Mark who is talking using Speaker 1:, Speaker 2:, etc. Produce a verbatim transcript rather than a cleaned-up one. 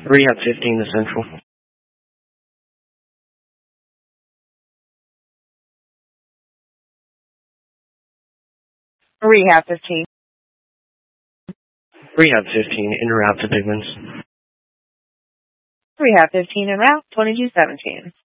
Speaker 1: Rehab fifteen to Central.
Speaker 2: Rehab fifteen.
Speaker 1: Rehab fifteen, en route to Bigman's.
Speaker 2: Rehab fifteen en route, twenty-two seventeen.